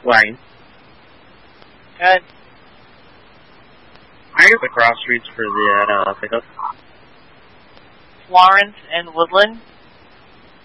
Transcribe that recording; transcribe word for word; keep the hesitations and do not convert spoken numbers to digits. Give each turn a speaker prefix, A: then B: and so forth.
A: Wagon.
B: Good.
A: I get the cross streets for the uh, pickup.
B: Florence and Woodland.